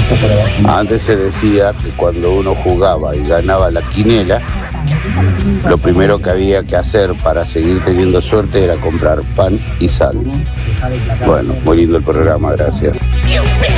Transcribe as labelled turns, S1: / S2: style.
S1: Antes se decía que cuando uno jugaba y ganaba la quinela, lo primero que había que hacer para seguir teniendo suerte era comprar pan y sal. Bueno, muy lindo el programa, gracias.